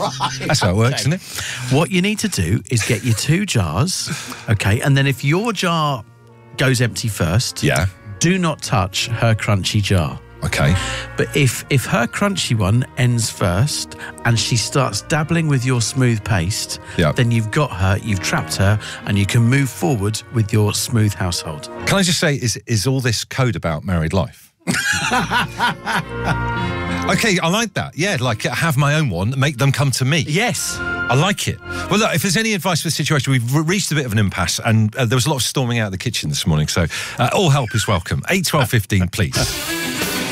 That's how it works, isn't it? What you need to do is get your 2 jars, okay? And then if your jar goes empty first, Yeah. do not touch her crunchy jar. Okay. But if her crunchy one ends first and she starts dabbling with your smooth paste, then you've got her, you've trapped her, and you can move forward with your smooth household. Can I just say, is all this code about married life? Okay, I like that. Yeah, like have my own one, make them come to me. Yes. I like it. Well, look, if there's any advice for the situation, we've reached a bit of an impasse and there was a lot of storming out of the kitchen this morning, so all help is welcome. 8 12 15, please.